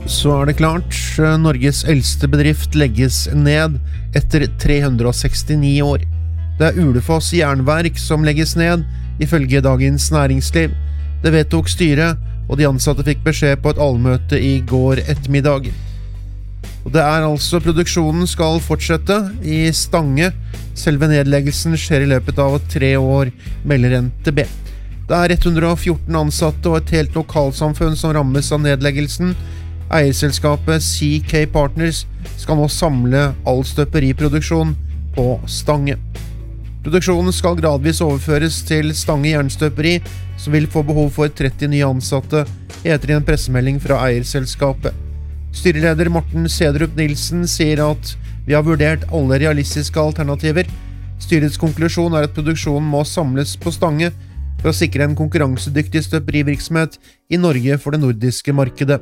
Så det klart, Norges eldste bedrift legges ned etter 369 år. Det Ulefoss Jernverk som legges ned, ifølge Dagens Næringsliv. Det vedtok styret, og de ansatte fikk beskjed på et allmøte i går ettermiddag. Og det altså produksjonen skal fortsette i Stange. Selve nedleggelsen skjer i løpet av 3 år, melder NTB. Det 114 ansatte og et helt lokalsamfunn som rammes av nedleggelsen. Eierselskapet CK Partners skal nå samle all støperiproduksjon på Stange. Produksjonen skal gradvis overføres til Stange Jernstøperi, som vil få behov for 30 nye ansatte, heter i en pressemelding fra eierselskapet. Styreleder Morten Cederup Nilsen sier at vi har vurdert alle realistiske alternativer. Styrets konklusjon at produksjonen må samles på Stange for å sikre en konkurransedyktig støperivirksomhet i Norge for det nordiske markedet.